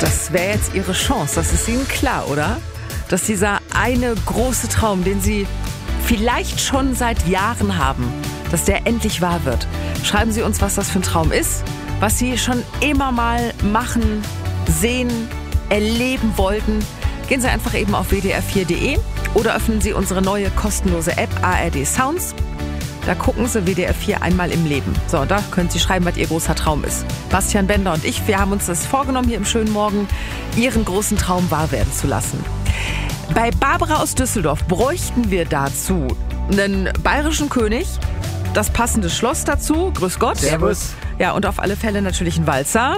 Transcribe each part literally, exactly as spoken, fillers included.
das wäre jetzt Ihre Chance. Das ist Ihnen klar, oder? Dass dieser eine große Traum, den Sie vielleicht schon seit Jahren haben, dass der endlich wahr wird. Schreiben Sie uns, was das für ein Traum ist, was Sie schon immer mal machen, sehen, erleben wollten. Gehen Sie einfach eben auf w d r vier punkt d e oder öffnen Sie unsere neue kostenlose App A R D Sounds. Da gucken Sie W D R vier einmal im Leben. So, da können Sie schreiben, was Ihr großer Traum ist. Bastian Bender und ich, wir haben uns das vorgenommen, hier im schönen Morgen Ihren großen Traum wahr werden zu lassen. Bei Barbara aus Düsseldorf bräuchten wir dazu einen bayerischen König, das passende Schloss dazu. Grüß Gott. Servus. Ja, und auf alle Fälle natürlich ein Walzer.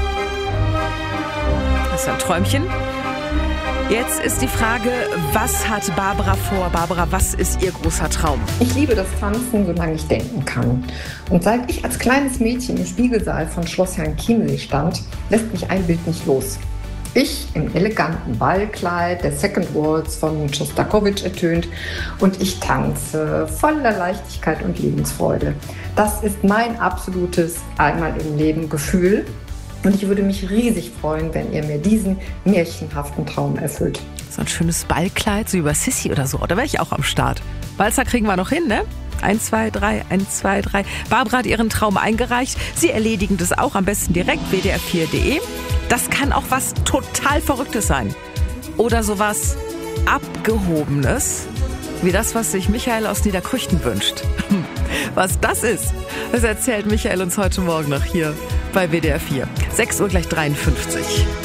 Das ist ein Träumchen. Jetzt ist die Frage, was hat Barbara vor? Barbara, was ist ihr großer Traum? Ich liebe das Tanzen, solange ich denken kann. Und seit ich als kleines Mädchen im Spiegelsaal von Schloss Herrenchiemsee stand, lässt mich ein Bild nicht los. Ich im eleganten Ballkleid, der Second Waltz von Schostakowitsch ertönt und ich tanze voller Leichtigkeit und Lebensfreude. Das ist mein absolutes Einmal im Leben Gefühl. Und ich würde mich riesig freuen, wenn ihr mir diesen märchenhaften Traum erfüllt. So ein schönes Ballkleid, so über Sissi oder so. Da wäre ich auch am Start. Walzer kriegen wir noch hin, ne? Eins, zwei, drei, eins, zwei, drei. Barbara hat ihren Traum eingereicht. Sie erledigen das auch am besten direkt, w d r vier punkt d e. Das kann auch was total Verrücktes sein. Oder sowas Abgehobenes, wie das, was sich Michael aus Niederkrüchten wünscht. Was das ist, das erzählt Michael uns heute Morgen noch hier bei W D R vier. sechs Uhr gleich dreiundfünfzig.